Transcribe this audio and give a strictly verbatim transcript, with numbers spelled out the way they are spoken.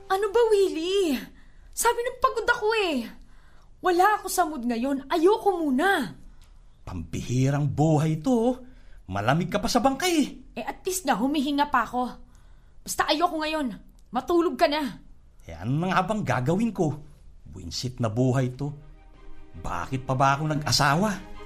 Ano ba, Willie? Sabi ng pagod ako eh. Wala ako sa mood ngayon. Ayoko muna. Pambihirang buhay to. Malamig ka pa sa bangkay. Eh at least na humihinga pa ako. Basta ayoko ngayon. Matulog ka na. Eh ano nga bang gagawin ko? Buinsit na buhay to. Bakit pa ba ako nag-asawa?